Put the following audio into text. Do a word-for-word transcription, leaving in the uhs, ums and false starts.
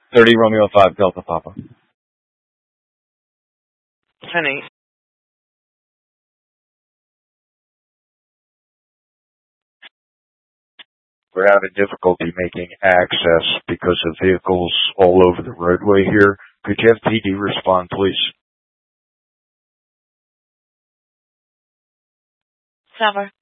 thirty Romeo five Delta Papa. ten eight. We're having difficulty making access because of vehicles all over the roadway here. Could you have P D respond, please? Sever.